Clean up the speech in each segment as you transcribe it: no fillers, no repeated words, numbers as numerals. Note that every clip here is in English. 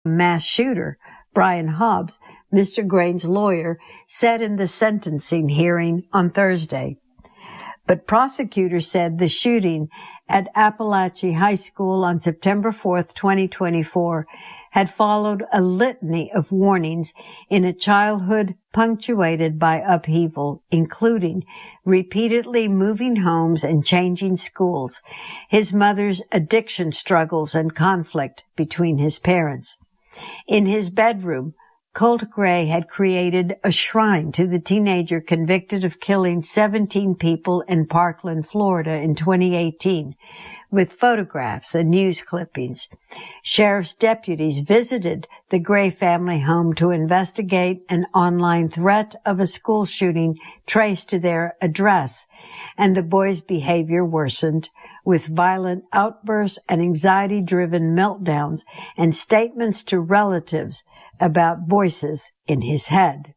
mass shooter. Brian Hobbs, Mr. Gray's lawyer, said in the sentencing hearing on Thursday. But prosecutors said the shooting at Appalachia High School on September 4th, 2024, had followed a litany of warnings in a childhood punctuated by upheaval, including repeatedly moving homes and changing schools, his mother's addiction struggles and conflict between his parents. In his bedroom, Colt Gray had created a shrine to the teenager convicted of killing 17 people in Parkland, Florida in 2018, with photographs and news clippings. Sheriff's deputies visited the Gray family home to investigate an online threat of a school shooting traced to their address, and the boy's behavior worsened, with violent outbursts and anxiety-driven meltdowns and statements to relatives about voices in his head.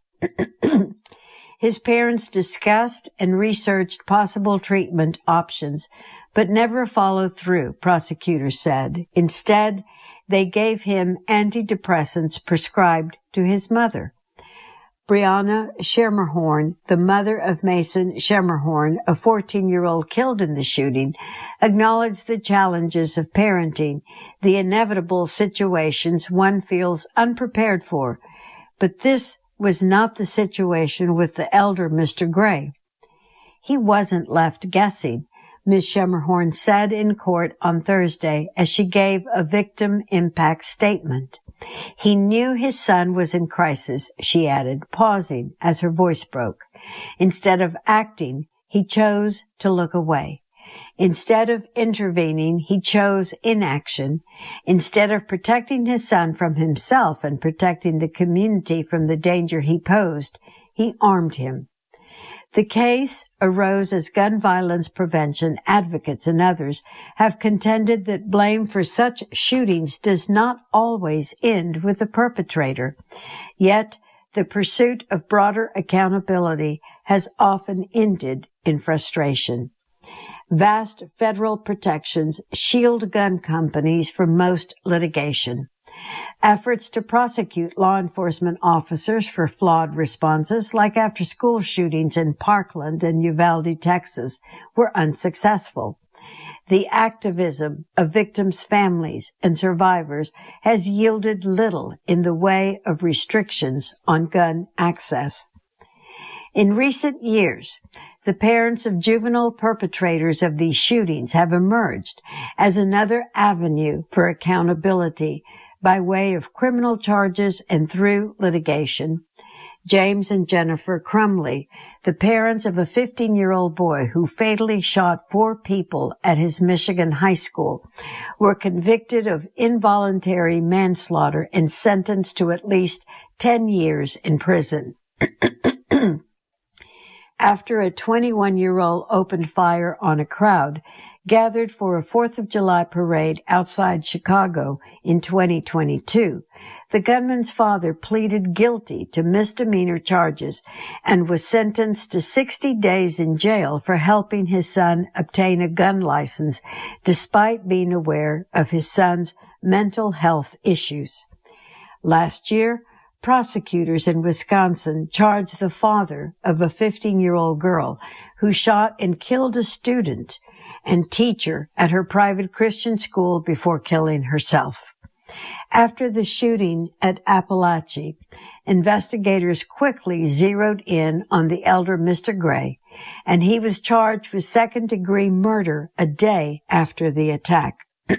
His parents discussed and researched possible treatment options, but never followed through, prosecutors said. Instead, they gave him antidepressants prescribed to his mother. Brianna Schermerhorn, the mother of Mason Schermerhorn, a 14-year-old killed in the shooting, acknowledged the challenges of parenting, the inevitable situations one feels unprepared for. But this was not the situation with the elder Mr. Gray. He wasn't left guessing, Ms. Schermerhorn said in court on Thursday as she gave a victim impact statement. He knew his son was in crisis, she added, pausing as her voice broke. Instead of acting, he chose to look away. Instead of intervening, he chose inaction. Instead of protecting his son from himself and protecting the community from the danger he posed, he armed him. The case arose as gun violence prevention advocates and others have contended that blame for such shootings does not always end with the perpetrator. Yet, the pursuit of broader accountability has often ended in frustration. Vast federal protections shield gun companies from most litigation. Efforts to prosecute law enforcement officers for flawed responses, like after-school shootings in Parkland and Uvalde, Texas, were unsuccessful. The activism of victims' families and survivors has yielded little in the way of restrictions on gun access. In recent years, the parents of juvenile perpetrators of these shootings have emerged as another avenue for accountability by way of criminal charges and through litigation. James and Jennifer Crumley, the parents of a 15-year-old boy who fatally shot 4 people at his Michigan high school, were convicted of involuntary manslaughter and sentenced to at least 10 years in prison. After a 21-year-old opened fire on a crowd gathered for a 4th of July parade outside Chicago in 2022, the gunman's father pleaded guilty to misdemeanor charges and was sentenced to 60 days in jail for helping his son obtain a gun license despite being aware of his son's mental health issues. Last year, prosecutors in Wisconsin charged the father of a 15-year-old girl who shot and killed a student and teacher at her private Christian school before killing herself. After the shooting at Appalachia, investigators quickly zeroed in on the elder Mr. Gray, and he was charged with second-degree murder a day after the attack.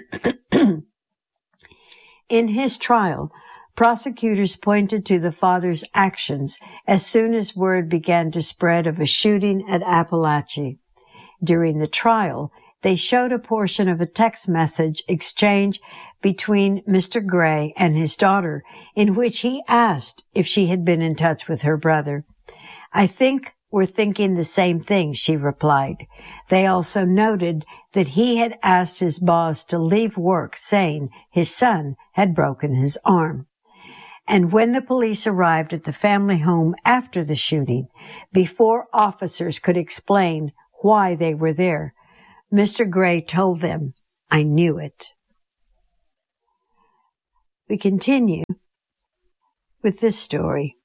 In his trial, prosecutors pointed to the father's actions as soon as word began to spread of a shooting at Appalachia. During the trial, they showed a portion of a text message exchange between Mr. Gray and his daughter, in which he asked if she had been in touch with her brother. "I think we're thinking the same thing," she replied. They also noted that he had asked his boss to leave work, saying his son had broken his arm. And when the police arrived at the family home after the shooting, before officers could explain why they were there, Mr. Gray told them, "I knew it." We continue with this story.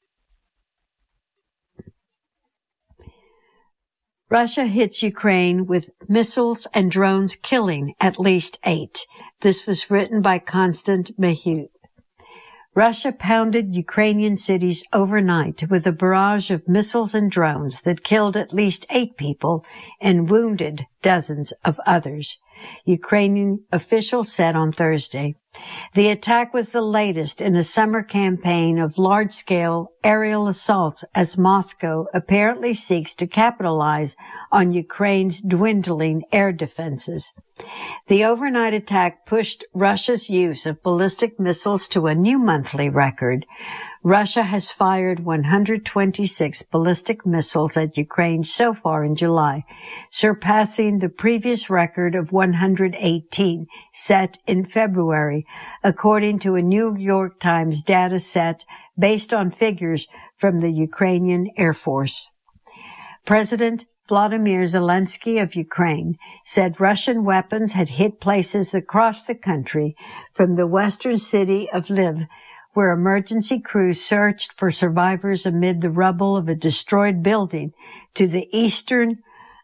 Russia hits Ukraine with missiles and drones, killing at least 8. This was written by Constant Mahut. Russia pounded Ukrainian cities overnight with a barrage of missiles and drones that killed at least 8 people and wounded dozens of others, Ukrainian officials said on Thursday. The attack was the latest in a summer campaign of large-scale aerial assaults as Moscow apparently seeks to capitalize on Ukraine's dwindling air defenses. The overnight attack pushed Russia's use of ballistic missiles to a new monthly record. Russia has fired 126 ballistic missiles at Ukraine so far in July, surpassing the previous record of 118 set in February, according to a New York Times data set based on figures from the Ukrainian Air Force. President Volodymyr Zelensky of Ukraine said Russian weapons had hit places across the country, from the western city of Lviv, where emergency crews searched for survivors amid the rubble of a destroyed building, to the eastern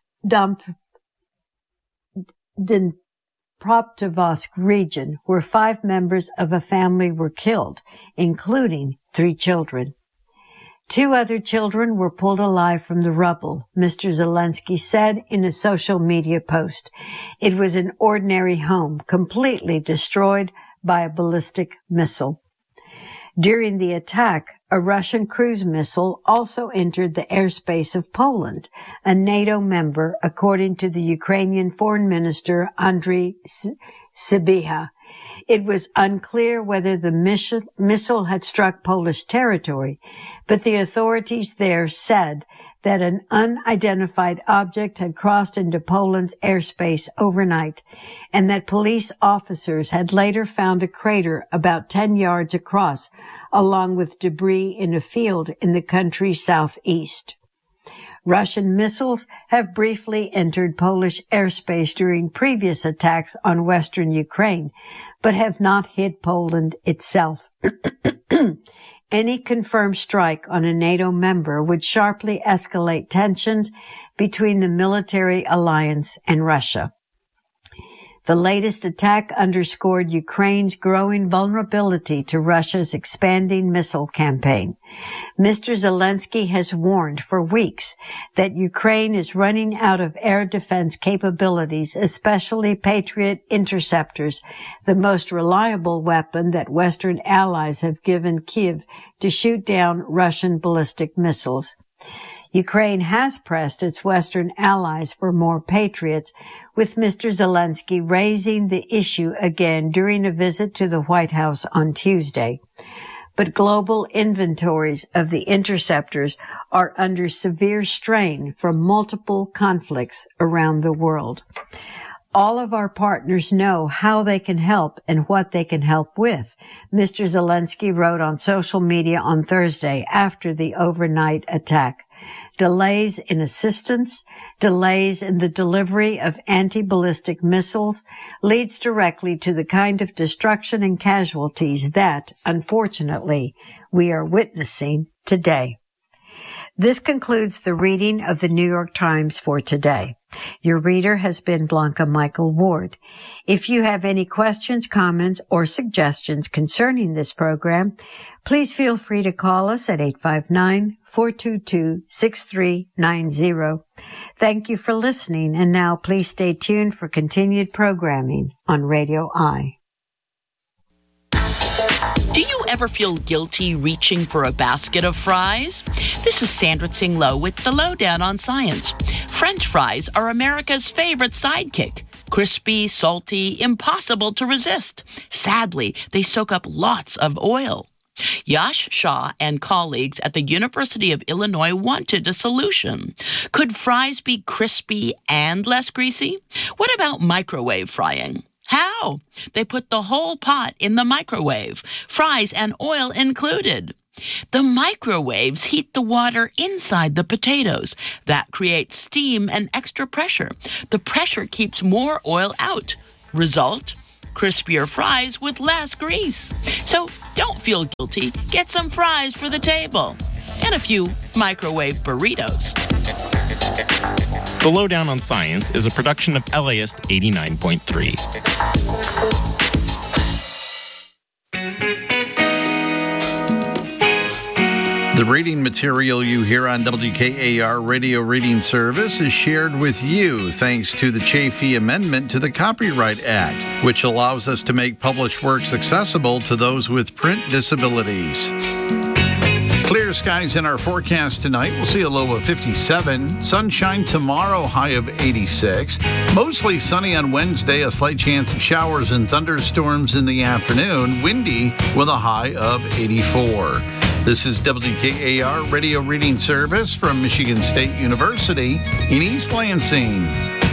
Dnipropetrovsk region, where 5 members of a family were killed, including 3 children. 2 other children were pulled alive from the rubble, Mr. Zelensky said in a social media post. It was an ordinary home, completely destroyed by a ballistic missile. During the attack, a Russian cruise missile also entered the airspace of Poland, a NATO member, according to the Ukrainian Foreign Minister Andriy Sybiha. It was unclear whether the missile had struck Polish territory, but the authorities there said that an unidentified object had crossed into Poland's airspace overnight, and that police officers had later found a crater about 10 yards across, along with debris in a field in the country's southeast. Russian missiles have briefly entered Polish airspace during previous attacks on western Ukraine, but have not hit Poland itself. Any confirmed strike on a NATO member would sharply escalate tensions between the military alliance and Russia. The latest attack underscored Ukraine's growing vulnerability to Russia's expanding missile campaign. Mr. Zelensky has warned for weeks that Ukraine is running out of air defense capabilities, especially Patriot interceptors, the most reliable weapon that Western allies have given Kyiv to shoot down Russian ballistic missiles. Ukraine has pressed its Western allies for more Patriots, with Mr. Zelensky raising the issue again during a visit to the White House on Tuesday. But global inventories of the interceptors are under severe strain from multiple conflicts around the world. All of our partners know how they can help and what they can help with, Mr. Zelensky wrote on social media on Thursday after the overnight attack. Delays in assistance, delays in the delivery of anti-ballistic missiles leads directly to the kind of destruction and casualties that, unfortunately, we are witnessing today. This concludes the reading of the New York Times for today. Your reader has been Blanca Michael Ward. If you have any questions, comments, or suggestions concerning this program, please feel free to call us at 859-422-6390. Thank you for listening, and now please stay tuned for continued programming on Radio I. Do you ever feel guilty reaching for a basket of fries? This is Sandra Tsing Loh with the Lowdown on Science. French fries are America's favorite sidekick. Crispy, salty, impossible to resist. Sadly, they soak up lots of oil. Yash Shah and colleagues at the University of Illinois wanted a solution. Could fries be crispy and less greasy? What about microwave frying? How? They put the whole pot in the microwave, fries and oil included. The microwaves heat the water inside the potatoes. That creates steam and extra pressure. The pressure keeps more oil out. Result? crispier fries with less grease. So don't feel guilty. Get some fries for the table and a few microwave burritos. The Lowdown on Science is a production of LAist 89.3. The reading material you hear on WKAR Radio Reading Service is shared with you thanks to the Chafee Amendment to the Copyright Act, which allows us to make published works accessible to those with print disabilities. Clear skies in our forecast tonight. We'll see a low of 57. Sunshine tomorrow, high of 86. Mostly sunny on Wednesday, a slight chance of showers and thunderstorms in the afternoon. Windy with a high of 84. This is WKAR Radio Reading Service from Michigan State University in East Lansing.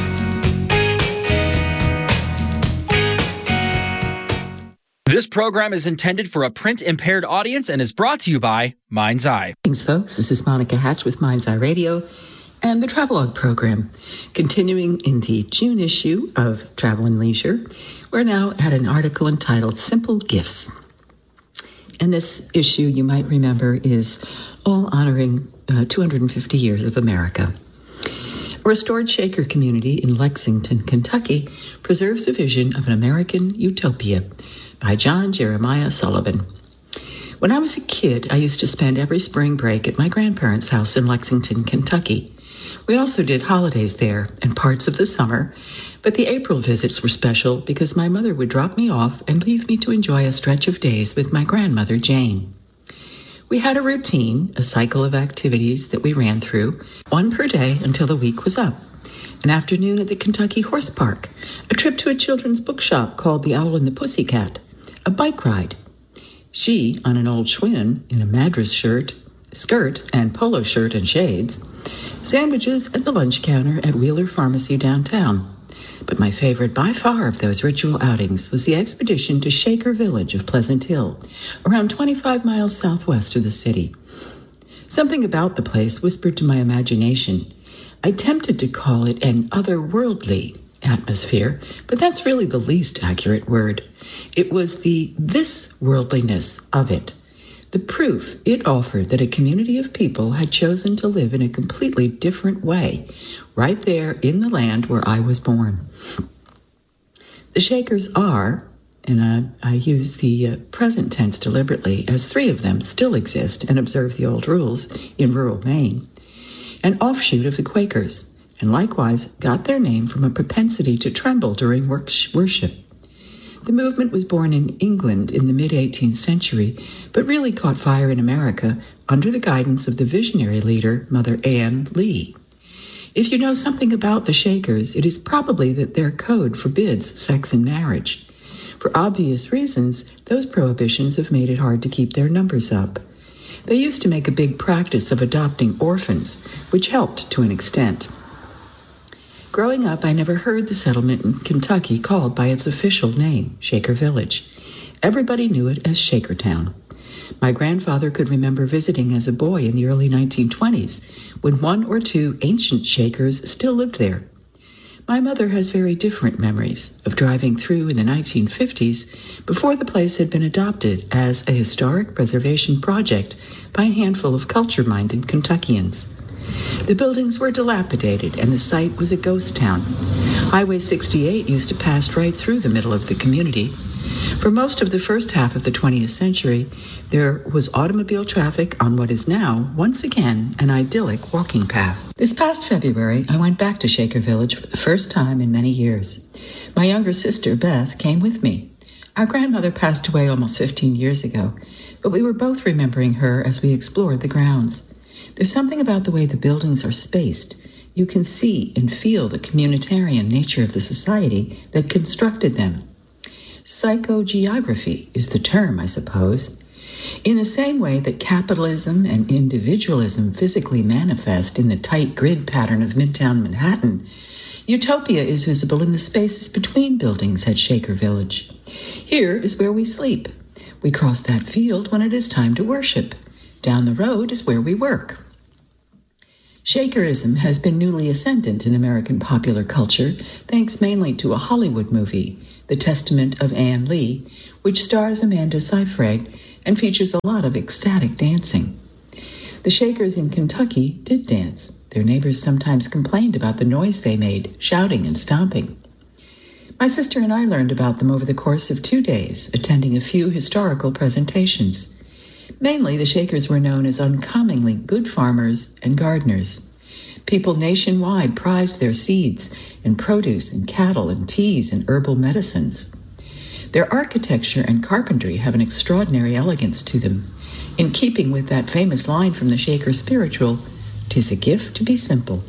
This program is intended for a print-impaired audience and is brought to you by Mind's Eye. Thanks, folks. This is Monica Hatch with Mind's Eye Radio and the Travelogue program. Continuing in the June issue of Travel and Leisure, we're now at an article entitled Simple Gifts. And this issue, you might remember, is all honoring 250 years of America. A restored Shaker community in Lexington, Kentucky, preserves a vision of an American utopia by John Jeremiah Sullivan. When I was a kid, I used to spend every spring break at my grandparents' house in Lexington, Kentucky. We also did holidays there and parts of the summer, but the April visits were special because my mother would drop me off and leave me to enjoy a stretch of days with my grandmother, Jane. We had a routine, a cycle of activities that we ran through, one per day until the week was up. An afternoon at the Kentucky Horse Park, a trip to a children's bookshop called The Owl and the Pussycat, a bike ride. She, on an old Schwinn in a Madras skirt and polo shirt and shades, sandwiches at the lunch counter at Wheeler Pharmacy downtown. But my favorite by far of those ritual outings was the expedition to Shaker Village of Pleasant Hill, around 25 miles southwest of the city. Something about the place whispered to my imagination. I attempted to call it an otherworldly atmosphere, but that's really the least accurate word. It was the this-worldliness of it, the proof it offered that a community of people had chosen to live in a completely different way, right there in the land where I was born. The Shakers are, and I use the present tense deliberately, as three of them still exist and observe the old rules in rural Maine, an offshoot of the Quakers, and likewise got their name from a propensity to tremble during worship. The movement was born in England in the mid-18th century, but really caught fire in America under the guidance of the visionary leader, Mother Ann Lee. If you know something about the Shakers, it is probably that their code forbids sex and marriage. For obvious reasons, those prohibitions have made it hard to keep their numbers up. They used to make a big practice of adopting orphans, which helped to an extent. Growing up, I never heard the settlement in Kentucky called by its official name, Shaker Village. Everybody knew it as Shakertown. My grandfather could remember visiting as a boy in the early 1920s, when one or two ancient Shakers still lived there. My mother has very different memories of driving through in the 1950s, before the place had been adopted as a historic preservation project by a handful of culture-minded Kentuckians. The buildings were dilapidated, and the site was a ghost town. Highway 68 used to pass right through the middle of the community. For most of the first half of the 20th century, there was automobile traffic on what is now, once again, an idyllic walking path. This past February, I went back to Shaker Village for the first time in many years. My younger sister, Beth, came with me. Our grandmother passed away almost 15 years ago, but we were both remembering her as we explored the grounds. There's something about the way the buildings are spaced. You can see and feel the communitarian nature of the society that constructed them. Psychogeography is the term, I suppose. In the same way that capitalism and individualism physically manifest in the tight grid pattern of Midtown Manhattan, utopia is visible in the spaces between buildings at Shaker Village. Here is where we sleep. We cross that field when it is time to worship. Down the road is where we work. Shakerism has been newly ascendant in American popular culture, thanks mainly to a Hollywood movie, The Testament of Ann Lee, which stars Amanda Seyfried and features a lot of ecstatic dancing. The Shakers in Kentucky did dance. Their neighbors sometimes complained about the noise they made, shouting and stomping. My sister and I learned about them over the course of 2 days, attending a few historical presentations. Mainly, the Shakers were known as uncommonly good farmers and gardeners. People nationwide prized their seeds and produce and cattle and teas and herbal medicines. Their architecture and carpentry have an extraordinary elegance to them, in keeping with that famous line from the Shaker spiritual, "'Tis a gift to be simple."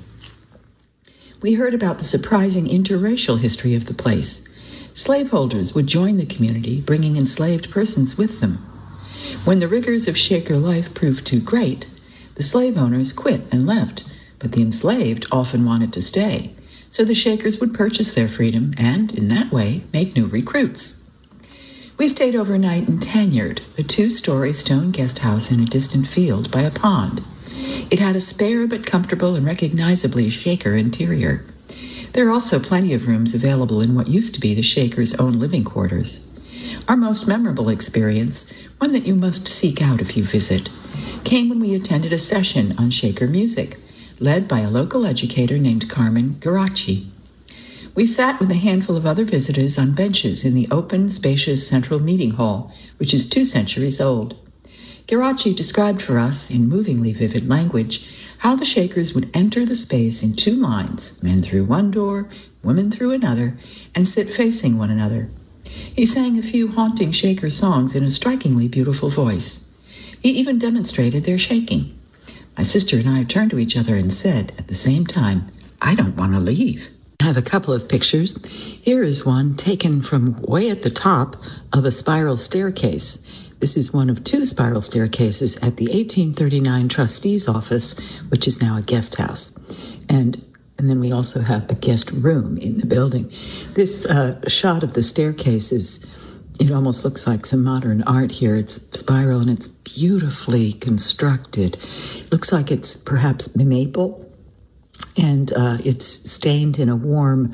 We heard about the surprising interracial history of the place. Slaveholders would join the community, bringing enslaved persons with them. When the rigors of Shaker life proved too great, the slave owners quit and left, but the enslaved often wanted to stay, so the Shakers would purchase their freedom and, in that way, make new recruits. We stayed overnight in Tanyard, a 2-story stone guest house in a distant field by a pond. It had a spare but comfortable and recognizably Shaker interior. There are also plenty of rooms available in what used to be the Shakers' own living quarters. Our most memorable experience, one that you must seek out if you visit, came when we attended a session on Shaker music, led by a local educator named Carmen Garachi. We sat with a handful of other visitors on benches in the open, spacious central meeting hall, which is 2 centuries old. Garachi described for us, in movingly vivid language, how the Shakers would enter the space in 2 lines, men through one door, women through another, and sit facing one another. He sang a few haunting Shaker songs in a strikingly beautiful voice. He even demonstrated their shaking. My sister and I turned to each other and said, at the same time, "I don't want to leave." I have a couple of pictures. Here is one taken from way at the top of a spiral staircase. This is one of 2 spiral staircases at the 1839 trustee's office, which is now a guest house. And then we also have a guest room in the building. This shot of the staircase it almost looks like some modern art here. It's spiral and it's beautifully constructed. It looks like it's perhaps maple, and it's stained in a warm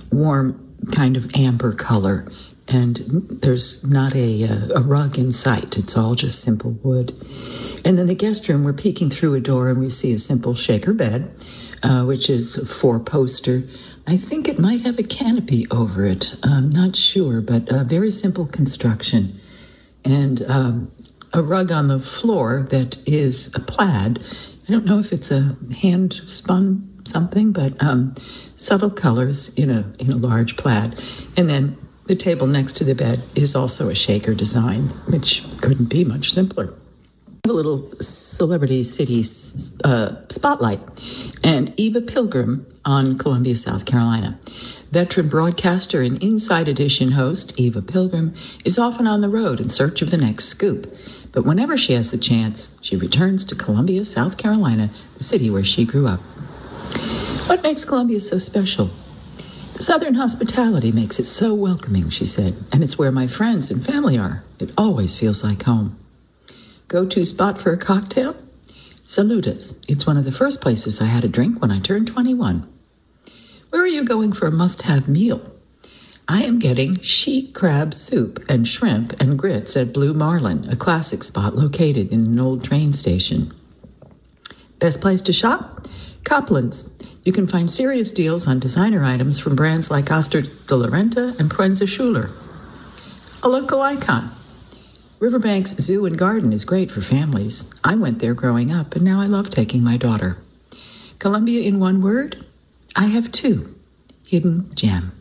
kind of amber color. And there's not a rug in sight. It's all just simple wood. And then the guest room, we're peeking through a door and we see a simple Shaker bed, which is a 4-poster. I think it might have a canopy over it. I'm not sure, but a very simple construction. And a rug on the floor that is a plaid. I don't know if it's a hand-spun something, but subtle colors in a large plaid. And then the table next to the bed is also a Shaker design, which couldn't be much simpler. A little celebrity city spotlight, and Eva Pilgrim on Columbia, South Carolina. Veteran broadcaster and Inside Edition host Eva Pilgrim is often on the road in search of the next scoop. But whenever she has the chance, she returns to Columbia, South Carolina, the city where she grew up. What makes Columbia so special? Southern hospitality makes it so welcoming, she said, and it's where my friends and family are. It always feels like home. Go-to spot for a cocktail? Saluda's. It's one of the first places I had a drink when I turned 21. Where are you going for a must-have meal? I am getting sheet crab soup and shrimp and grits at Blue Marlin, a classic spot located in an old train station. Best place to shop? Copland's. You can find serious deals on designer items from brands like Oster de la Renta and Proenza Schuler. A local icon. Riverbanks Zoo and Garden is great for families. I went there growing up, and now I love taking my daughter. Columbia in one word? I have 2. Hidden gem.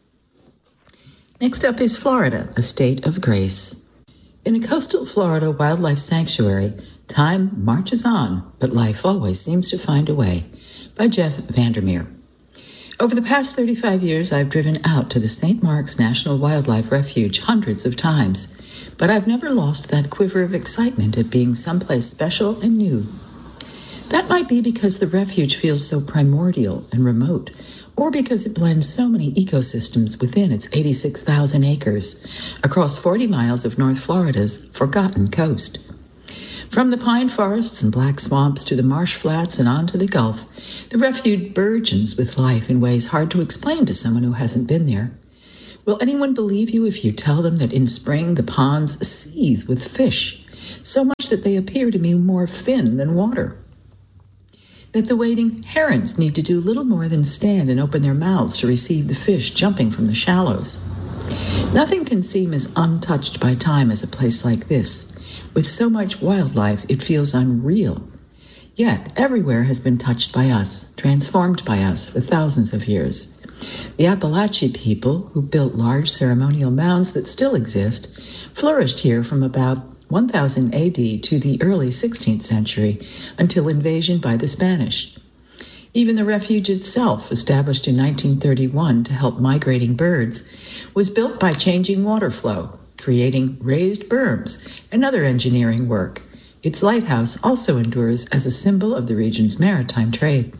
Next up is Florida, a state of grace. In a coastal Florida wildlife sanctuary, time marches on, but life always seems to find a way. By Jeff Vandermeer. Over the past 35 years, I've driven out to the St. Mark's National Wildlife Refuge hundreds of times, but I've never lost that quiver of excitement at being someplace special and new. That might be because the refuge feels so primordial and remote, or because it blends so many ecosystems within its 86,000 acres across 40 miles of North Florida's forgotten coast. From the pine forests and black swamps to the marsh flats and on to the Gulf, the refuge burgeons with life in ways hard to explain to someone who hasn't been there. Will anyone believe you if you tell them that in spring the ponds seethe with fish, so much that they appear to be more fin than water? That the wading herons need to do little more than stand and open their mouths to receive the fish jumping from the shallows? Nothing can seem as untouched by time as a place like this. With so much wildlife, it feels unreal. Yet, everywhere has been touched by us, transformed by us for thousands of years. The Appalachee people, who built large ceremonial mounds that still exist, flourished here from about 1000 AD to the early 16th century, until invasion by the Spanish. Even the refuge itself, established in 1931 to help migrating birds, was built by changing water flow, creating raised berms, and other engineering work. Its lighthouse also endures as a symbol of the region's maritime trade.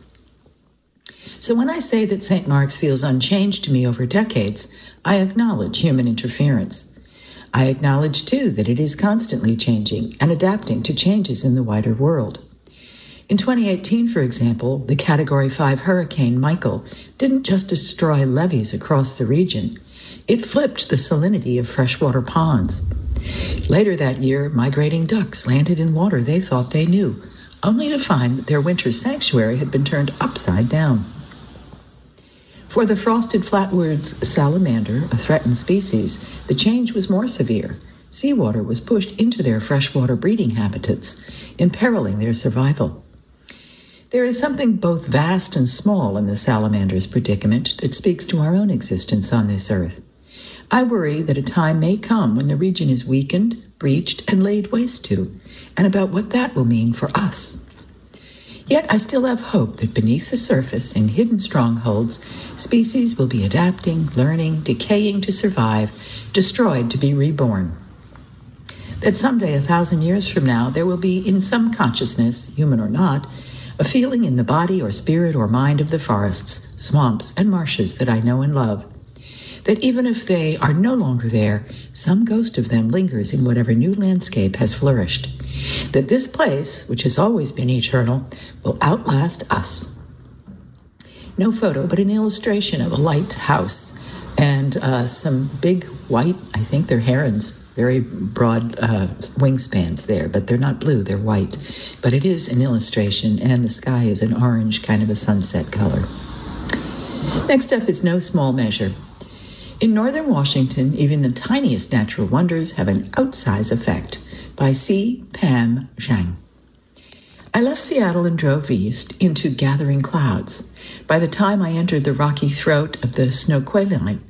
So when I say that St. Mark's feels unchanged to me over decades, I acknowledge human interference. I acknowledge, too, that it is constantly changing and adapting to changes in the wider world. In 2018, for example, the Category 5 Hurricane Michael didn't just destroy levees across the region. It flipped the salinity of freshwater ponds. Later that year, migrating ducks landed in water they thought they knew, only to find that their winter sanctuary had been turned upside down. For the frosted flatwoods salamander, a threatened species, the change was more severe. Seawater was pushed into their freshwater breeding habitats, imperiling their survival. There is something both vast and small in the salamander's predicament that speaks to our own existence on this earth. I worry that a time may come when the region is weakened, breached, and laid waste to, and about what that will mean for us. Yet I still have hope that beneath the surface, in hidden strongholds, species will be adapting, learning, decaying to survive, destroyed to be reborn. That someday, 1,000 years from now, there will be in some consciousness, human or not, a feeling in the body or spirit or mind of the forests, swamps, and marshes that I know and love. That even if they are no longer there, some ghost of them lingers in whatever new landscape has flourished. That this place, which has always been eternal, will outlast us. No photo, but an illustration of a lighthouse and some big white, I think they're herons, very broad wingspans there, but they're not blue, they're white. But it is an illustration, and the sky is an orange, kind of a sunset color. Next up is no small measure. In northern Washington, even the tiniest natural wonders have an outsize effect, by C. Pam Zhang. I left Seattle and drove east into gathering clouds. By the time I entered the rocky throat of the Snoqualmie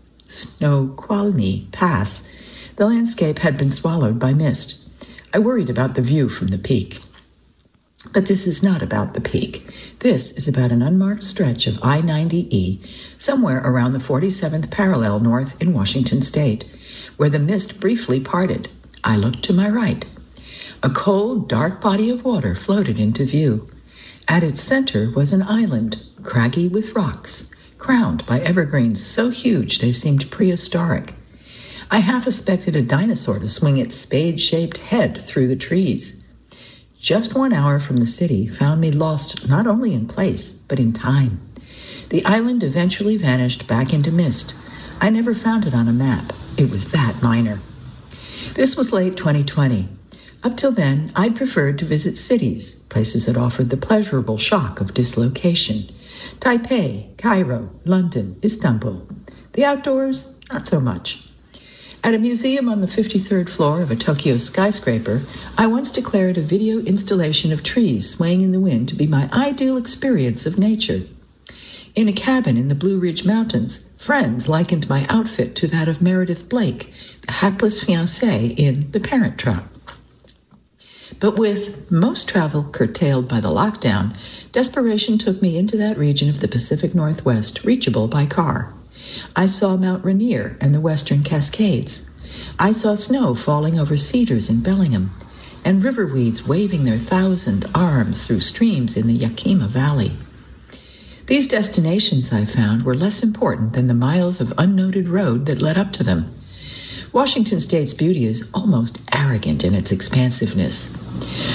Pass, the landscape had been swallowed by mist. I worried about the view from the peak. But this is not about the peak. This is about an unmarked stretch of I-90E, somewhere around the 47th parallel north in Washington state, where the mist briefly parted. I looked to my right. A cold, dark body of water floated into view. At its center was an island, craggy with rocks, crowned by evergreens so huge they seemed prehistoric. I half expected a dinosaur to swing its spade-shaped head through the trees. Just 1 hour from the city found me lost not only in place, but in time. The island eventually vanished back into mist. I never found it on a map. It was that minor. This was late 2020. Up till then, I'd preferred to visit cities, places that offered the pleasurable shock of dislocation. Taipei, Cairo, London, Istanbul. The outdoors, not so much. At a museum on the 53rd floor of a Tokyo skyscraper, I once declared a video installation of trees swaying in the wind to be my ideal experience of nature. In a cabin in the Blue Ridge Mountains, friends likened my outfit to that of Meredith Blake, the hapless fiancée in The Parent Trap. But with most travel curtailed by the lockdown, desperation took me into that region of the Pacific Northwest, reachable by car. I saw Mount Rainier and the Western Cascades. I saw snow falling over cedars in Bellingham, and river weeds waving their 1,000 arms through streams in the Yakima Valley. These destinations, I found, were less important than the miles of unnoted road that led up to them. Washington State's beauty is almost arrogant in its expansiveness.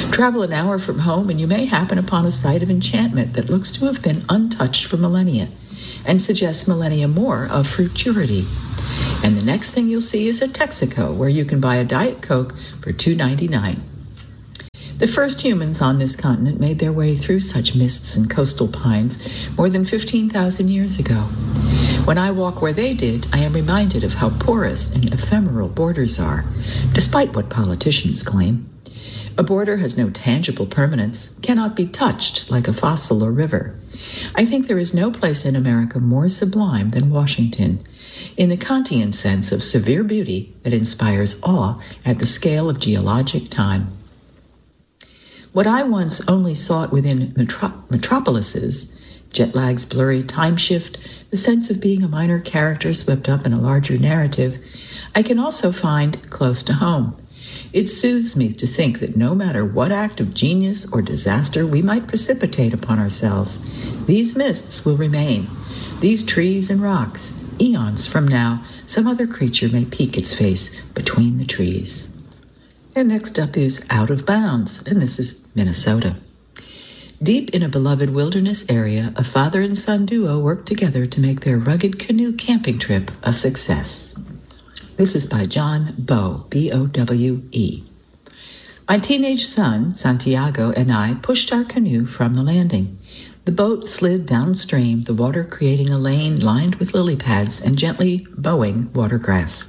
Travel an hour from home and you may happen upon a site of enchantment that looks to have been untouched for millennia and suggests millennia more of futurity. And the next thing you'll see is a Texaco, where you can buy a Diet Coke for $2.99. The first humans on this continent made their way through such mists and coastal pines more than 15,000 years ago. When I walk where they did, I am reminded of how porous and ephemeral borders are, despite what politicians claim. A border has no tangible permanence, cannot be touched like a fossil or river. I think there is no place in America more sublime than Washington, in the Kantian sense of severe beauty that inspires awe at the scale of geologic time. What I once only sought within metropolises, jet lag's blurry time shift, the sense of being a minor character swept up in a larger narrative, I can also find close to home. It soothes me to think that no matter what act of genius or disaster we might precipitate upon ourselves, these mists will remain. These trees and rocks, eons from now, some other creature may peek its face between the trees. And next up is Out of Bounds, and this is Minnesota. Deep in a beloved wilderness area, a father and son duo worked together to make their rugged canoe camping trip a success. This is by John Bowe, B-O-W-E. My teenage son, Santiago, and I pushed our canoe from the landing. The boat slid downstream, the water creating a lane lined with lily pads and gently bowing watercress.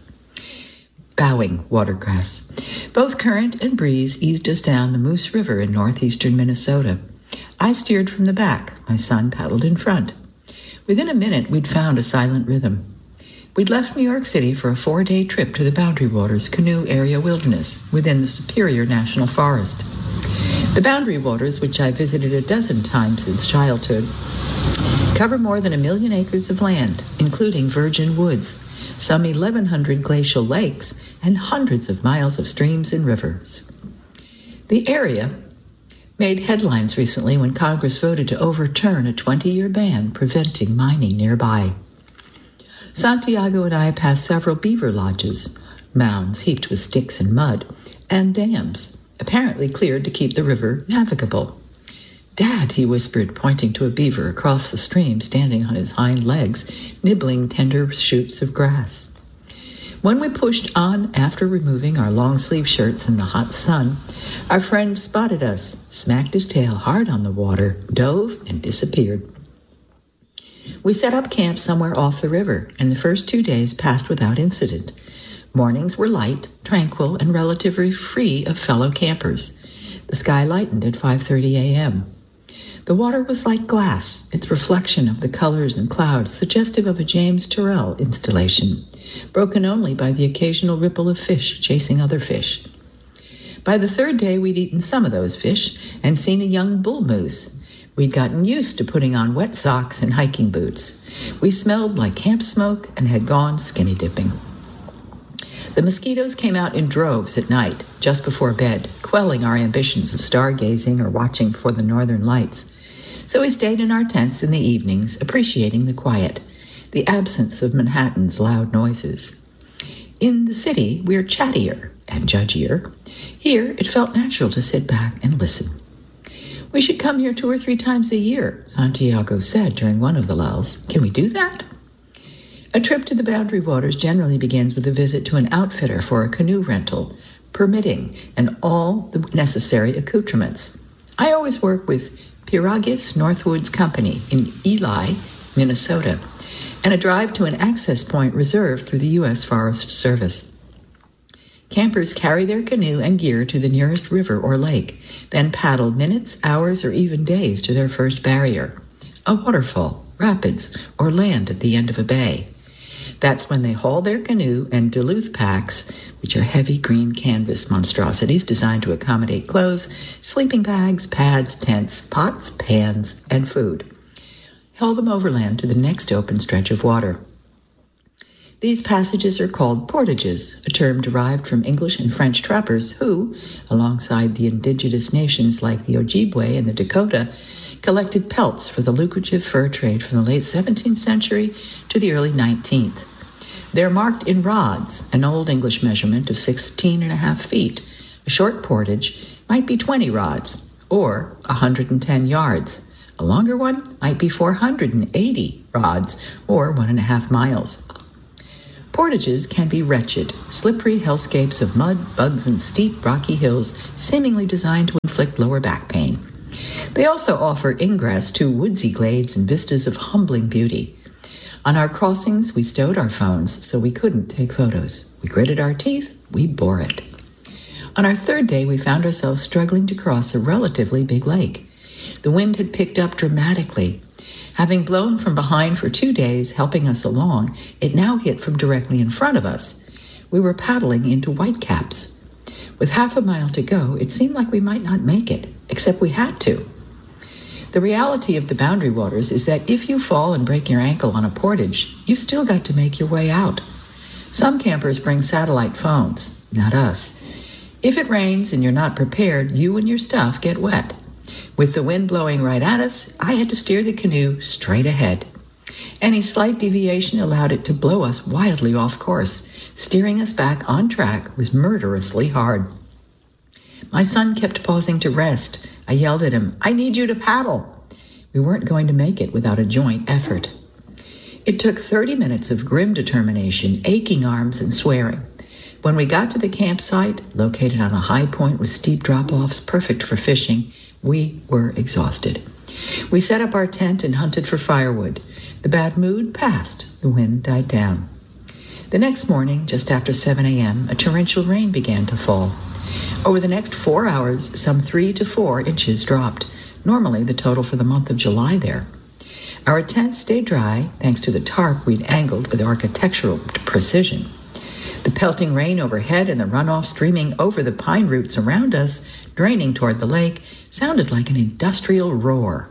Both current and breeze eased us down the Moose River in northeastern Minnesota. I steered from the back. My son paddled in front. Within a minute, we'd found a silent rhythm. We'd left New York City for a 4-day trip to the Boundary Waters Canoe Area Wilderness within the Superior National Forest. The Boundary Waters, which I visited a dozen times since childhood, cover more than 1 million acres of land, including virgin woods, some 1,100 glacial lakes, and hundreds of miles of streams and rivers. The area made headlines recently when Congress voted to overturn a 20-year ban preventing mining nearby. Santiago and I passed several beaver lodges, mounds heaped with sticks and mud, and dams, apparently cleared to keep the river navigable. "Dad," he whispered, pointing to a beaver across the stream standing on his hind legs, nibbling tender shoots of grass. When we pushed on after removing our long-sleeve shirts in the hot sun, our friend spotted us, smacked his tail hard on the water, dove, and disappeared. We set up camp somewhere off the river, and the first 2 days passed without incident. Mornings were light, tranquil, and relatively free of fellow campers. The sky lightened at 5:30 a.m. The water was like glass, its reflection of the colors and clouds suggestive of a James Turrell installation, broken only by the occasional ripple of fish chasing other fish. By the 3rd day, we'd eaten some of those fish and seen a young bull moose. We'd gotten used to putting on wet socks and hiking boots. We smelled like camp smoke and had gone skinny dipping. The mosquitoes came out in droves at night, just before bed, quelling our ambitions of stargazing or watching for the northern lights. So we stayed in our tents in the evenings, appreciating the quiet, the absence of Manhattan's loud noises. In the city, we're chattier and judgier. Here, it felt natural to sit back and listen. "We should come here 2 or 3 times a year," Santiago said during one of the lulls. "Can we do that?" A trip to the Boundary Waters generally begins with a visit to an outfitter for a canoe rental, permitting, and all the necessary accoutrements. I always work with Piragis Northwoods Company in Ely, Minnesota, and a drive to an access point reserved through the U.S. Forest Service. Campers carry their canoe and gear to the nearest river or lake, then paddle minutes, hours, or even days to their first barrier, a waterfall, rapids, or land at the end of a bay. That's when they haul their canoe and Duluth packs, which are heavy green canvas monstrosities designed to accommodate clothes, sleeping bags, pads, tents, pots, pans, and food. Haul them overland to the next open stretch of water. These passages are called portages, a term derived from English and French trappers who, alongside the indigenous nations like the Ojibwe and the Dakota, collected pelts for the lucrative fur trade from the late 17th century to the early 19th. They're marked in rods, an Old English measurement of 16.5 feet. A short portage might be 20 rods or 110 yards. A longer one might be 480 rods or 1.5 miles. Portages can be wretched, slippery hellscapes of mud, bugs, and steep, rocky hills seemingly designed to inflict lower back pain. They also offer ingress to woodsy glades and vistas of humbling beauty. On our crossings, we stowed our phones so we couldn't take photos. We gritted our teeth, we bore it. On our third day, we found ourselves struggling to cross a relatively big lake. The wind had picked up dramatically. Having blown from behind for 2 days, helping us along, it now hit from directly in front of us. We were paddling into whitecaps. With half a mile to go, it seemed like we might not make it, except we had to. The reality of the Boundary Waters is that if you fall and break your ankle on a portage, you've still got to make your way out. Some campers bring satellite phones, not us. If it rains and you're not prepared, you and your stuff get wet. With the wind blowing right at us, I had to steer the canoe straight ahead. Any slight deviation allowed it to blow us wildly off course. Steering us back on track was murderously hard. My son kept pausing to rest. I yelled at him, "I need you to paddle." We weren't going to make it without a joint effort. It took 30 minutes of grim determination, aching arms, and swearing. When we got to the campsite, located on a high point with steep drop-offs perfect for fishing, we were exhausted. We set up our tent and hunted for firewood. The bad mood passed. The wind died down. The next morning, just after 7 a.m., a torrential rain began to fall. Over the next 4 hours, some 3 to 4 inches dropped, normally the total for the month of July there. Our tent stayed dry thanks to the tarp we'd angled with architectural precision. The pelting rain overhead and the runoff streaming over the pine roots around us, draining toward the lake, sounded like an industrial roar.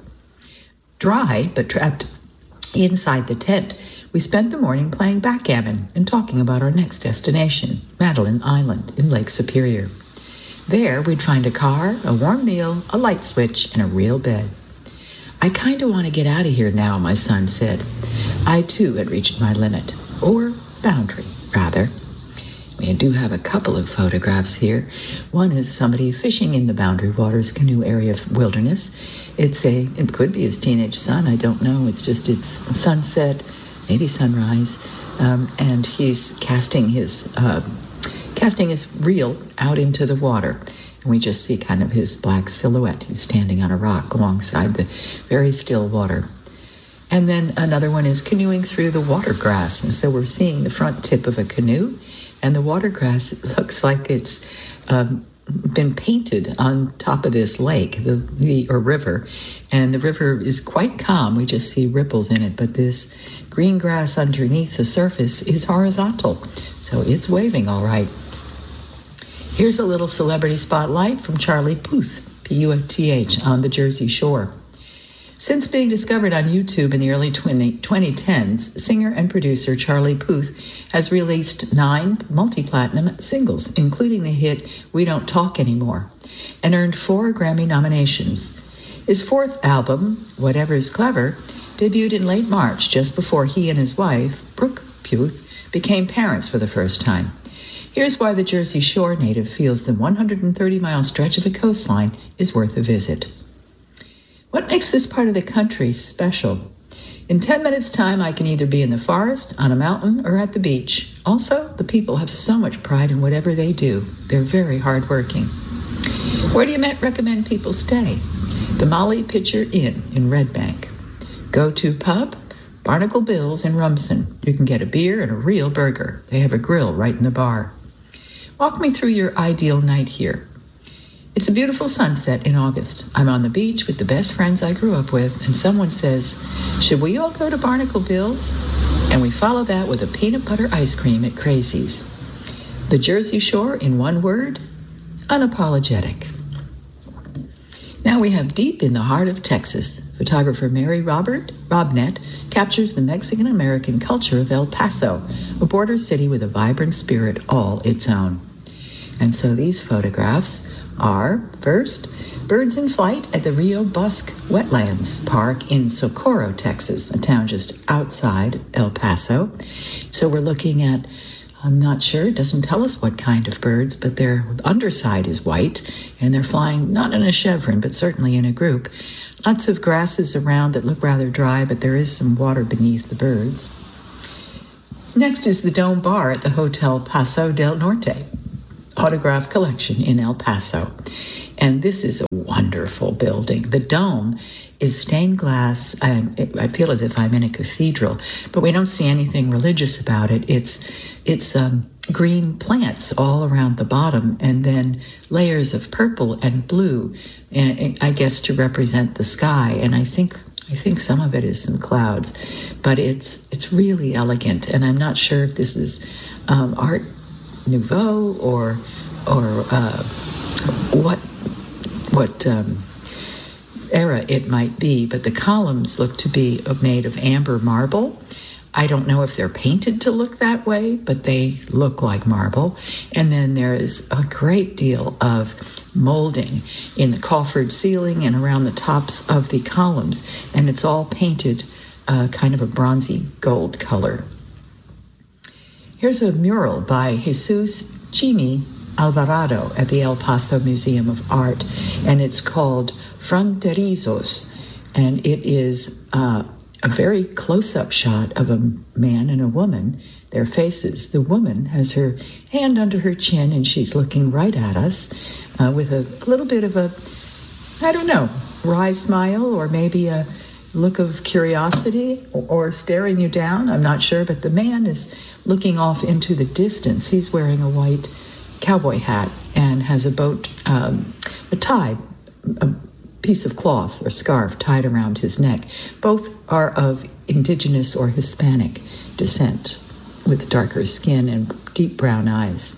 Dry, but trapped inside the tent, we spent the morning playing backgammon and talking about our next destination, Madeline Island in Lake Superior. There, we'd find a car, a warm meal, a light switch, and a real bed. "I kind of want to get out of here now," my son said. I, too, had reached my limit, or boundary, rather. We do have a couple of photographs here. One is somebody fishing in the Boundary Waters canoe area of wilderness. It could be his teenage son, I don't know. It's sunset, maybe sunrise, and he's casting his reel out into the water. And we just see kind of his black silhouette. He's standing on a rock alongside the very still water. And then another one is canoeing through the watergrass. And so we're seeing the front tip of a canoe, and the watergrass looks like it's been painted on top of this lake, or river. And the river is quite calm. We just see ripples in it. But this green grass underneath the surface is horizontal. So it's waving all right. Here's a little celebrity spotlight from Charlie Puth, P-U-T-H, on the Jersey Shore. Since being discovered on YouTube in the early 2010s, singer and producer Charlie Puth has released 9 multi-platinum singles, including the hit We Don't Talk Anymore, and earned 4 Grammy nominations. His 4th album, Whatever's Clever, debuted in late March, just before he and his wife, Brooke Puth, became parents for the first time. Here's why the Jersey Shore native feels the 130-mile stretch of the coastline is worth a visit. What makes this part of the country special? In 10 minutes' time, I can either be in the forest, on a mountain, or at the beach. Also, the people have so much pride in whatever they do. They're very hardworking. Where do you recommend people stay? The Molly Pitcher Inn in Red Bank. Go-to pub? Barnacle Bill's in Rumson. You can get a beer and a real burger. They have a grill right in the bar. Walk me through your ideal night here. It's a beautiful sunset in August. I'm on the beach with the best friends I grew up with, and someone says, "Should we all go to Barnacle Bill's?" And we follow that with a peanut butter ice cream at Crazy's. The Jersey Shore, in one word, unapologetic. Now we have deep in the heart of Texas. Photographer Mary Robnett captures the Mexican-American culture of El Paso, a border city with a vibrant spirit all its own. And so these photographs are, first, birds in flight at the Rio Bosque Wetlands Park in Socorro, Texas, a town just outside El Paso. So we're looking at I'm not sure. It doesn't tell us what kind of birds, but their underside is white, and they're flying not in a chevron, but certainly in a group. Lots of grasses around that look rather dry, but there is some water beneath the birds. Next is the Dome Bar at the Hotel Paso del Norte, autograph collection in El Paso. And this is a wonderful building. The dome is stained glass, and I feel as if I'm in a cathedral, but we don't see anything religious about it. It's green plants all around the bottom, and then layers of purple and blue, and I guess to represent the sky. And I think some of it is some clouds, but it's really elegant. And I'm not sure if this is Art Nouveau or what era it might be, but the columns look to be made of amber marble. I don't know if they're painted to look that way, but they look like marble. And then there is a great deal of molding in the coffered ceiling and around the tops of the columns, and it's all painted kind of a bronzy gold color. Here's a mural by Jesus Chimi Alvarado at the El Paso Museum of Art, and it's called Fronterizos, and it is a very close-up shot of a man and a woman, their faces. The woman has her hand under her chin, and she's looking right at us with a little bit of a, I don't know, wry smile, or maybe a look of curiosity, or staring you down. I'm not sure, but the man is looking off into the distance. He's wearing a white cowboy hat and has a boat, a piece of cloth or scarf tied around his neck. Both are of indigenous or Hispanic descent, with darker skin and deep brown eyes.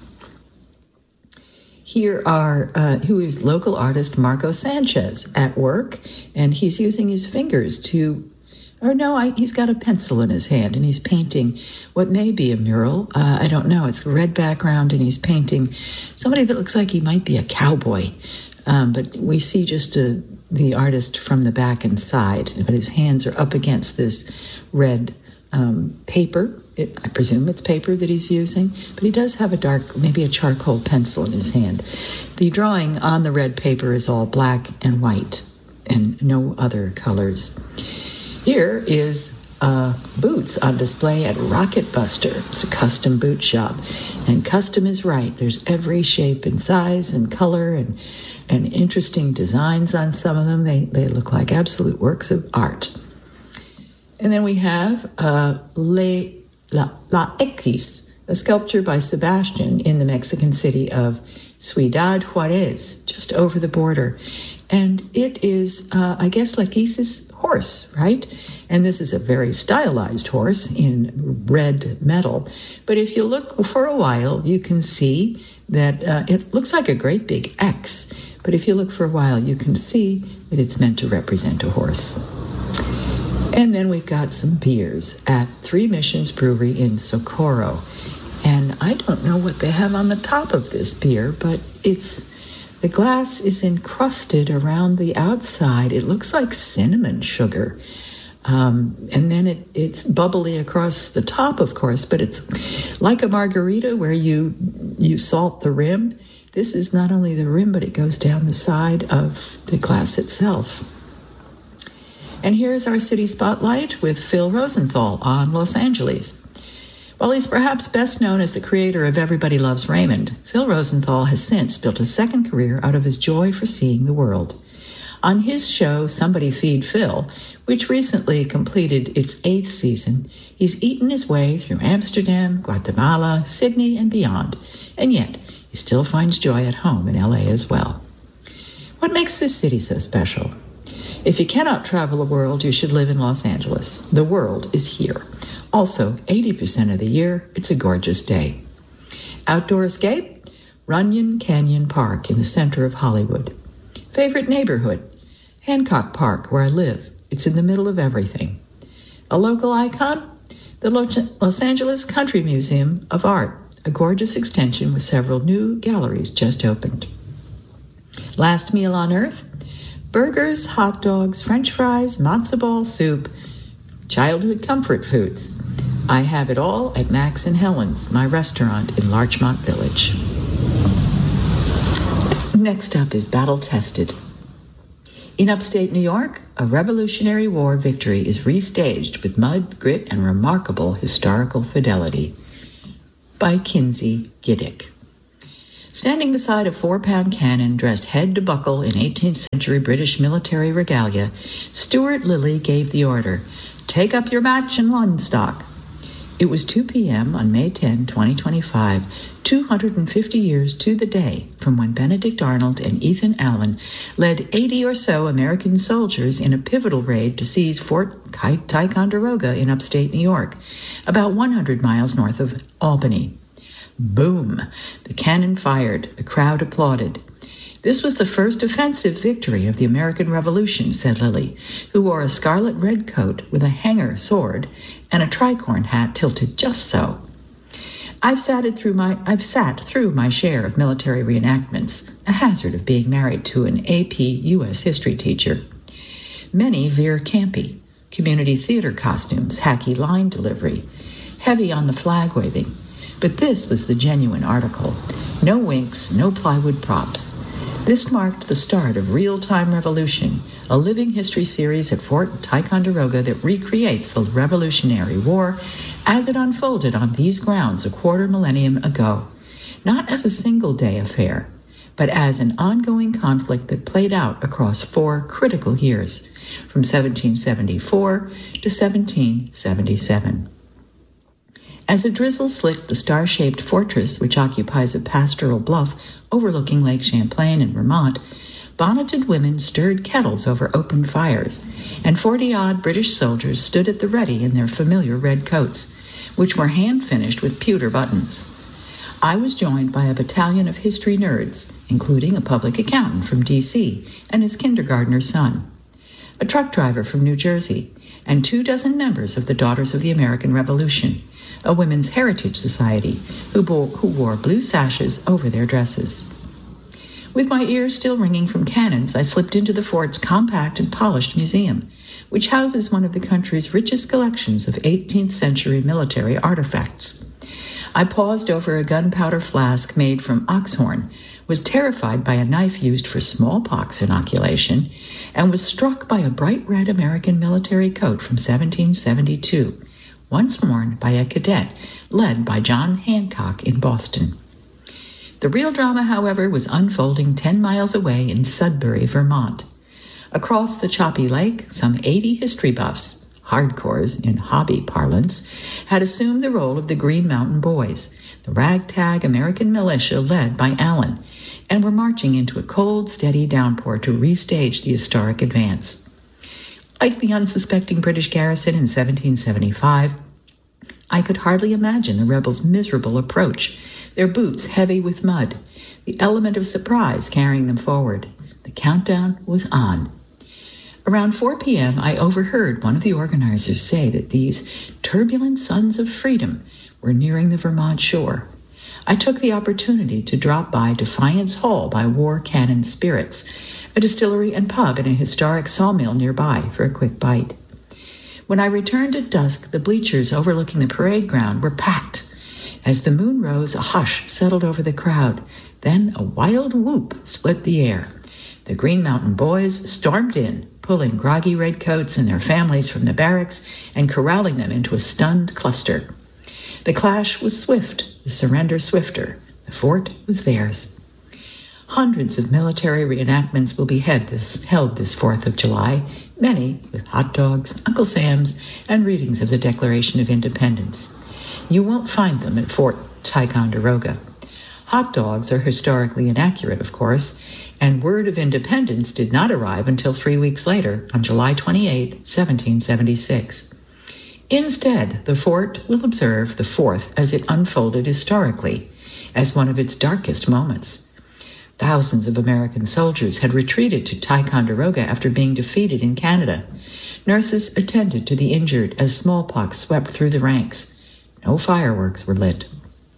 Here who is local artist Marco Sanchez at work, and he's using his fingers he's got a pencil in his hand, and he's painting what may be a mural. I don't know. It's a red background, and he's painting somebody that looks like he might be a cowboy. But we see just the artist from the back and side, but his hands are up against this red paper. I presume it's paper that he's using, but he does have maybe a charcoal pencil in his hand. The drawing on the red paper is all black and white and no other colors. Here is boots on display at Rocket Buster. It's a custom boot shop, and custom is right. There's every shape and size and color and interesting designs on some of them. They look like absolute works of art. And then we have La X, a sculpture by Sebastian in the Mexican city of Ciudad Juarez, just over the border. And it is, I guess, Laquis's horse, right? And this is a very stylized horse in red metal. But if you look for a while, you can see that it looks like a great big X. But if you look for a while, you can see that it's meant to represent a horse. And then we've got some beers at Three Missions Brewery in Socorro. And I don't know what they have on the top of this beer, but the glass is encrusted around the outside. It looks like cinnamon sugar. And then it's bubbly across the top, of course, but it's like a margarita where you salt the rim. This is not only the rim, but it goes down the side of the glass itself. And here's our city spotlight with Phil Rosenthal on Los Angeles. While he's perhaps best known as the creator of Everybody Loves Raymond, Phil Rosenthal has since built a second career out of his joy for seeing the world. On his show, Somebody Feed Phil, which recently completed its 8th season, he's eaten his way through Amsterdam, Guatemala, Sydney, and beyond, and yet he still finds joy at home in LA as well. What makes this city so special? If you cannot travel the world, you should live in Los Angeles. The world is here. Also, 80% of the year, it's a gorgeous day. Outdoor escape? Runyon Canyon Park in the center of Hollywood. Favorite neighborhood? Hancock Park, where I live. It's in the middle of everything. A local icon? The Los Angeles Country Museum of Art, a gorgeous extension with several new galleries just opened. Last meal on Earth? Burgers, hot dogs, French fries, matzo ball soup, childhood comfort foods. I have it all at Max and Helen's, my restaurant in Larchmont Village. Next up is Battle Tested. In upstate New York, a Revolutionary War victory is restaged with mud, grit, and remarkable historical fidelity. By Kinsey Giddick. Standing beside a 4-pound cannon dressed head to buckle in 18th century British military regalia, Stuart Lilly gave the order, "Take up your match and line stock." It was 2 p.m. on May 10, 2025, 250 years to the day from when Benedict Arnold and Ethan Allen led 80 or so American soldiers in a pivotal raid to seize Fort Ticonderoga in upstate New York, about 100 miles north of Albany. Boom! The cannon fired. The crowd applauded. This was the first offensive victory of the American Revolution, said Lilly, who wore a scarlet red coat with a hanger sword and a tricorn hat tilted just so. I've sat through my share of military reenactments, a hazard of being married to an AP U.S. history teacher. Many veer campy, community theater costumes, hacky line delivery, heavy on the flag waving. But this was the genuine article. No winks, no plywood props. This marked the start of Real-Time Revolution, a living history series at Fort Ticonderoga that recreates the Revolutionary War as it unfolded on these grounds a quarter millennium ago, not as a single-day affair, but as an ongoing conflict that played out across 4 critical years, from 1774 to 1777. As a drizzle slicked the star-shaped fortress, which occupies a pastoral bluff overlooking Lake Champlain in Vermont, bonneted women stirred kettles over open fires, and 40-odd British soldiers stood at the ready in their familiar red coats, which were hand-finished with pewter buttons. I was joined by a battalion of history nerds, including a public accountant from D.C. and his kindergartner son, a truck driver from New Jersey, and 24 members of the Daughters of the American Revolution, a women's heritage society who wore blue sashes over their dresses. With my ears still ringing from cannons, I slipped into the fort's compact and polished museum, which houses one of the country's richest collections of 18th century military artifacts. I paused over a gunpowder flask made from oxhorn, was terrified by a knife used for smallpox inoculation, and was struck by a bright red American military coat from 1772, once worn by a cadet led by John Hancock in Boston. The real drama, however, was unfolding 10 miles away in Sudbury, Vermont. Across the choppy lake, some 80 history buffs, hardcores in hobby parlance, had assumed the role of the Green Mountain Boys, the ragtag American militia led by Allen, and were marching into a cold, steady downpour to restage the historic advance. Like the unsuspecting British garrison in 1775, I could hardly imagine the rebels' miserable approach, their boots heavy with mud, the element of surprise carrying them forward. The countdown was on. Around 4 p.m., I overheard one of the organizers say that these turbulent sons of freedom were nearing the Vermont shore. I took the opportunity to drop by Defiance Hall by War Cannon Spirits, a distillery and pub in a historic sawmill nearby, for a quick bite. When I returned at dusk, the bleachers overlooking the parade ground were packed. As the moon rose, a hush settled over the crowd. Then a wild whoop split the air. The Green Mountain Boys stormed in, pulling groggy redcoats and their families from the barracks and corralling them into a stunned cluster. The clash was swift, the surrender swifter. The fort was theirs. Hundreds of military reenactments will be held this 4th of July, many with hot dogs, Uncle Sam's, and readings of the Declaration of Independence. You won't find them at Fort Ticonderoga. Hot dogs are historically inaccurate, of course, and word of independence did not arrive until 3 weeks later, on July 28, 1776. Instead, the fort will observe the 4th as it unfolded historically, as one of its darkest moments. Thousands of American soldiers had retreated to Ticonderoga after being defeated in Canada. Nurses attended to the injured as smallpox swept through the ranks. No fireworks were lit.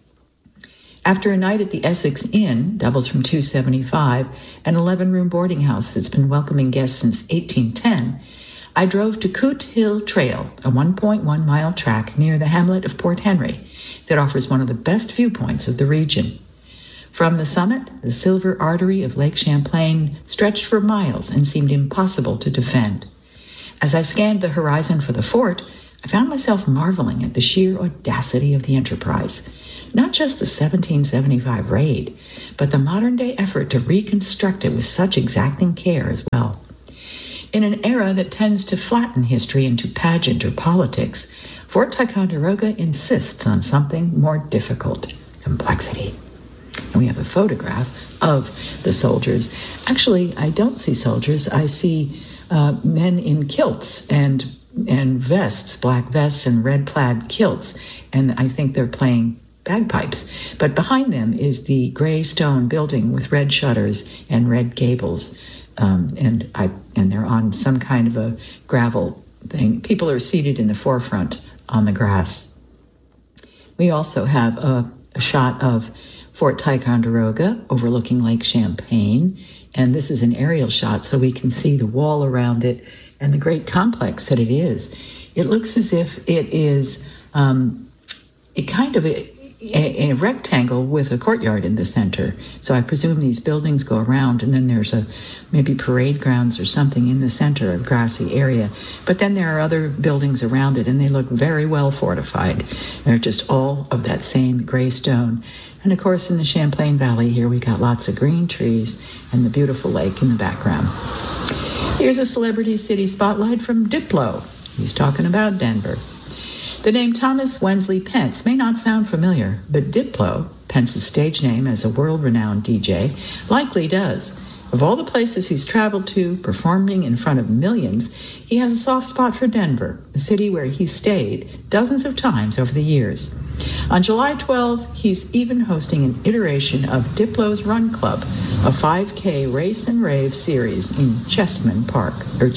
After a night at the Essex Inn, doubles from $275, an 11-room boarding house that's been welcoming guests since 1810, I drove to Coot Hill Trail, a 1.1-mile track near the hamlet of Port Henry that offers one of the best viewpoints of the region. From the summit, the silver artery of Lake Champlain stretched for miles and seemed impossible to defend. As I scanned the horizon for the fort, I found myself marveling at the sheer audacity of the enterprise. Not just the 1775 raid, but the modern-day effort to reconstruct it with such exacting care as well. In an era that tends to flatten history into pageant or politics, Fort Ticonderoga insists on something more difficult: complexity. And we have a photograph of the soldiers. Actually, I don't see soldiers. I see men in kilts and vests, black vests and red plaid kilts, and I think they're playing bagpipes. But behind them is the gray stone building with red shutters and red gables, and they're on some kind of a gravel thing. People are seated in the forefront on the grass. We also have a shot of Fort Ticonderoga overlooking Lake Champlain, and this is an aerial shot so we can see the wall around it and the great complex that it is. It looks as if it is a rectangle with a courtyard in the center. So I presume these buildings go around, and then there's maybe parade grounds or something in the center of grassy area. But then there are other buildings around it, and they look very well fortified. They're just all of that same gray stone. And of course, in the Champlain Valley here, we got lots of green trees and the beautiful lake in the background. Here's a celebrity city spotlight from Diplo. He's talking about Denver. The name Thomas Wensley Pence may not sound familiar, but Diplo, Pence's stage name as a world-renowned DJ, likely does. Of all the places he's traveled to, performing in front of millions, he has a soft spot for Denver, a city where he stayed dozens of times over the years. On July 12th, he's even hosting an iteration of Diplo's Run Club, a 5K race and rave series in Cheeseman Park.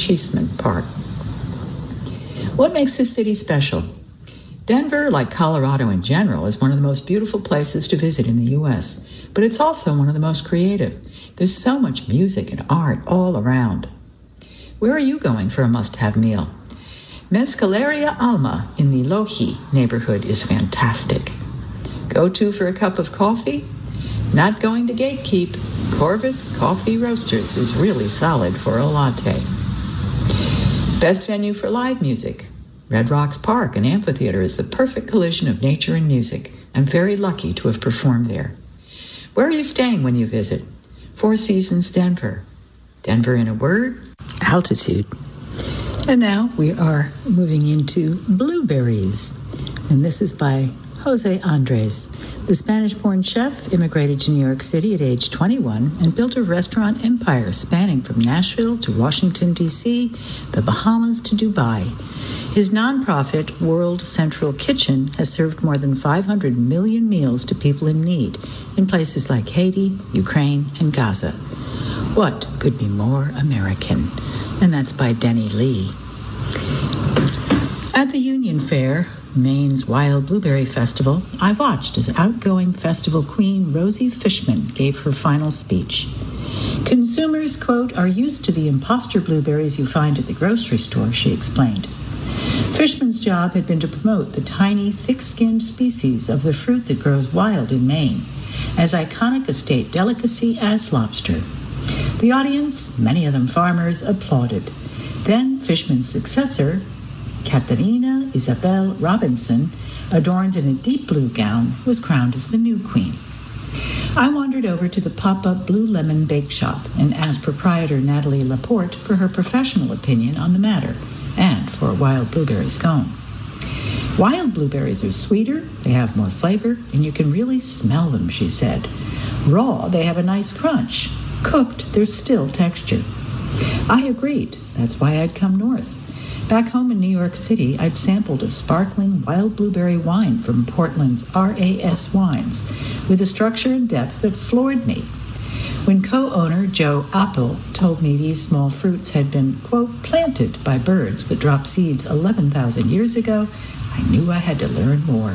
What makes this city special? Denver, like Colorado in general, is one of the most beautiful places to visit in the U.S., but it's also one of the most creative. There's so much music and art all around. Where are you going for a must-have meal? Mezcaleria Alma in the Lohi neighborhood is fantastic. Go to for a cup of coffee? Not going to gatekeep. Corvus Coffee Roasters is really solid for a latte. Best venue for live music? Red Rocks Park, an amphitheater, is the perfect collision of nature and music. I'm very lucky to have performed there. Where are you staying when you visit? Four Seasons Denver. Denver in a word? Altitude. And now we are moving into blueberries. And this is by Jose Andres. The Spanish-born chef immigrated to New York City at age 21 and built a restaurant empire spanning from Nashville to Washington, D.C., the Bahamas to Dubai. His nonprofit, World Central Kitchen, has served more than 500 million meals to people in need in places like Haiti, Ukraine, and Gaza. What could be more American? And that's by Denny Lee. At the Union Fair, Maine's Wild Blueberry Festival, I watched as outgoing festival queen Rosie Fishman gave her final speech. Consumers, quote, are used to the imposter blueberries you find at the grocery store, she explained. Fishman's job had been to promote the tiny, thick-skinned species of the fruit that grows wild in Maine, as iconic a state delicacy as lobster. The audience, many of them farmers, applauded. Then Fishman's successor, Katarina Isabel Robinson, adorned in a deep blue gown, was crowned as the new queen. I wandered over to the pop-up Blue Lemon Bake Shop and asked proprietor Natalie Laporte for her professional opinion on the matter and for a wild blueberry scone. Wild blueberries are sweeter, they have more flavor, and you can really smell them, she said. Raw, they have a nice crunch. Cooked, there's still texture. I agreed. That's why I'd come north. Back home in New York City, I'd sampled a sparkling wild blueberry wine from Portland's RAS Wines with a structure and depth that floored me. When co-owner Joe Appel told me these small fruits had been, quote, planted by birds that dropped seeds 11,000 years ago, I knew I had to learn more.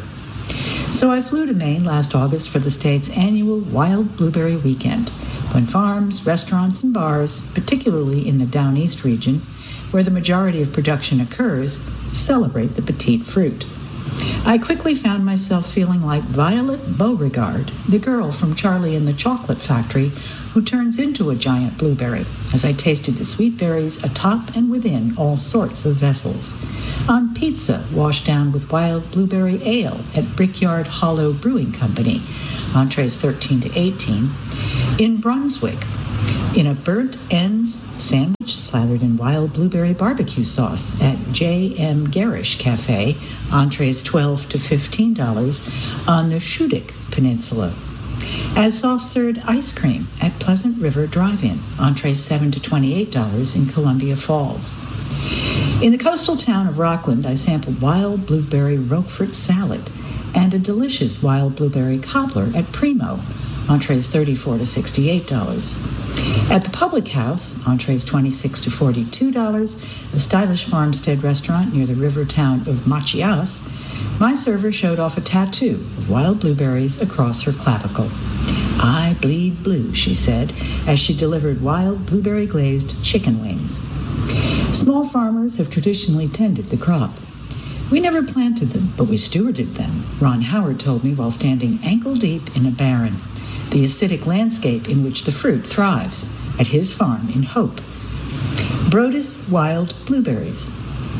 So I flew to Maine last August for the state's annual Wild Blueberry Weekend, when farms, restaurants, and bars, particularly in the Down East region, where the majority of production occurs, celebrate the petite fruit. I quickly found myself feeling like Violet Beauregard, the girl from Charlie and the Chocolate Factory, who turns into a giant blueberry, as I tasted the sweet berries atop and within all sorts of vessels. On pizza washed down with wild blueberry ale at Brickyard Hollow Brewing Company, entrees 13 to 18. In Brunswick, in a burnt ends sandwich slathered in wild blueberry barbecue sauce at J.M. Garish Cafe, entrees $12 to $15 on the Schudick Peninsula. As soft-served ice cream at Pleasant River Drive-In, entrees $7 to $28 in Columbia Falls. In the coastal town of Rockland, I sampled wild blueberry Roquefort salad and a delicious wild blueberry cobbler at Primo, entrees $34 to $68. At the Public House, entrees $26 to $42, a stylish farmstead restaurant near the river town of Machias, my server showed off a tattoo of wild blueberries across her clavicle. "I bleed blue," she said, as she delivered wild blueberry glazed chicken wings. Small farmers have traditionally tended the crop. "We never planted them, but we stewarded them," Ron Howard told me while standing ankle-deep in a barren, the acidic landscape in which the fruit thrives, at his farm in Hope. Brodus Wild Blueberries.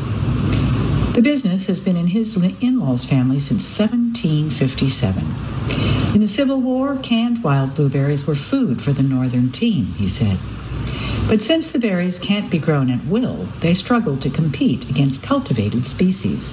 The business has been in his in-laws' family since 1757. In the Civil War, canned wild blueberries were food for the northern team, he said. But since the berries can't be grown at will, they struggle to compete against cultivated species.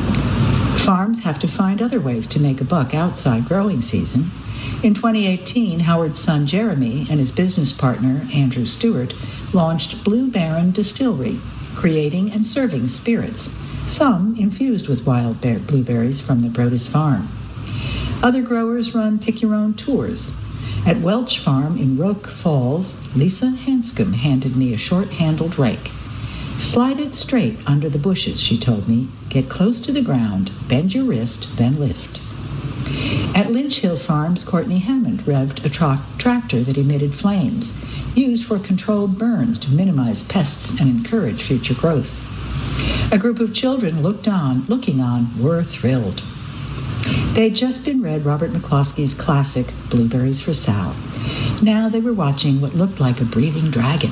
Farms have to find other ways to make a buck outside growing season. In 2018, Howard's son Jeremy and his business partner, Andrew Stewart, launched Blue Baron Distillery, creating and serving spirits, some infused with wild blueberries from the Brodus farm. Other growers run pick-your-own tours. At Welch Farm in Roque Falls, Lisa Hanscom handed me a short-handled rake. "Slide it straight under the bushes," she told me. "Get close to the ground, bend your wrist, then lift." At Lynch Hill Farms, Courtney Hammond revved a tractor that emitted flames, used for controlled burns to minimize pests and encourage future growth. A group of children looking on, were thrilled. They'd just been read Robert McCloskey's classic, Blueberries for Sal. Now they were watching what looked like a breathing dragon.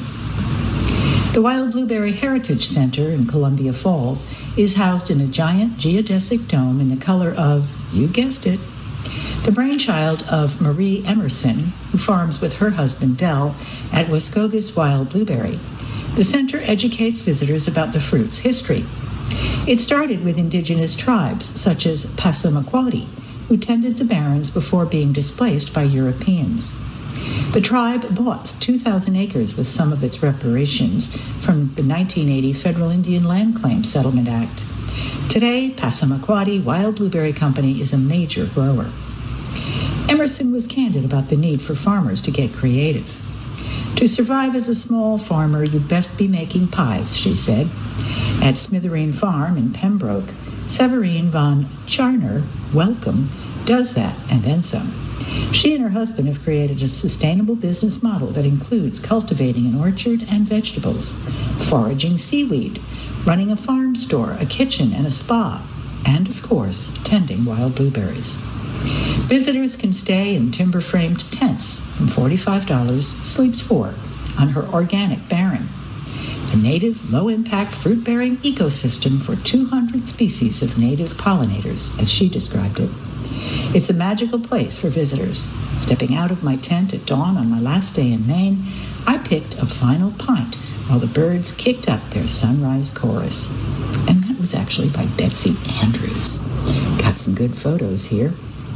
The Wild Blueberry Heritage Center in Columbia Falls is housed in a giant geodesic dome in the color of, you guessed it, the brainchild of Marie Emerson, who farms with her husband Dell at Wascogus Wild Blueberry. The center educates visitors about the fruit's history. It started with indigenous tribes, such as Passamaquoddy, who tended the barrens before being displaced by Europeans. The tribe bought 2,000 acres with some of its reparations from the 1980 Federal Indian Land Claim Settlement Act. Today, Passamaquoddy Wild Blueberry Company is a major grower. Emerson was candid about the need for farmers to get creative. "To survive as a small farmer, you'd best be making pies," she said. At Smithereen Farm in Pembroke, Severine von Charner, welcome, does that and then some. She and her husband have created a sustainable business model that includes cultivating an orchard and vegetables, foraging seaweed, running a farm store, a kitchen, and a spa, and, of course, tending wild blueberries. Visitors can stay in timber-framed tents from $45, sleeps 4, on her organic barren, a native, low-impact fruit-bearing ecosystem for 200 species of native pollinators, as she described it. It's a magical place for visitors. Stepping out of my tent at dawn on my last day in Maine, I picked a final pint while the birds kicked up their sunrise chorus. And that was actually by Betsy Andrews. Got some good photos here.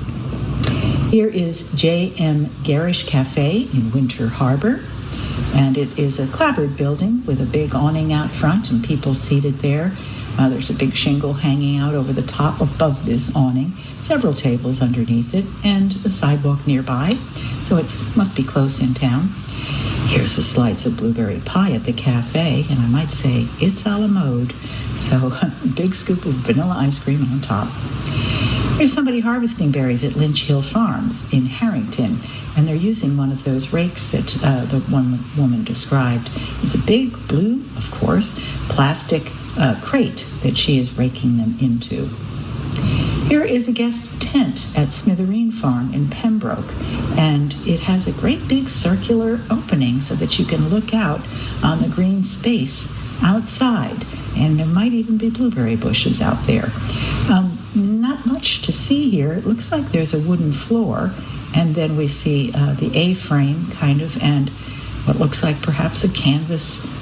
Here is J.M. Garish Cafe in Winter Harbor, and it is a clapboard building with a big awning out front and people seated there. There's a big shingle hanging out over the top above this awning, several tables underneath it, and a sidewalk nearby, so it must be close in town. Here's a slice of blueberry pie at the cafe, and I might say it's a la mode, so big scoop of vanilla ice cream on top. There's somebody harvesting berries at Lynch Hill Farms in Harrington, and they're using one of those rakes that the one woman described. It's a big blue, of course, plastic crate that she is raking them into. Here is a guest tent at Smithereen Farm in Pembroke, and it has a great big circular opening so that you can look out on the green space outside, and there might even be blueberry bushes out there. Not much to see here. It looks like there's a wooden floor, and then we see the A-frame kind of, and what looks like perhaps a canvas